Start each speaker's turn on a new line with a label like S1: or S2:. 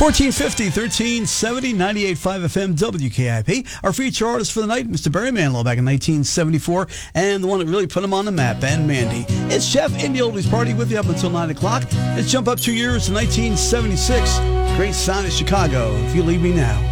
S1: 1450, 1370, 98.5 FM, WKIP. Our feature artist for the night, Mr. Barry Manilow, back in 1974, and the one that really put him on the map, Ben Mandy. It's Jeff in the Oldies Party with you up until 9 o'clock. Let's jump up 2 years to 1976. Great sound of Chicago, If You Leave Me Now.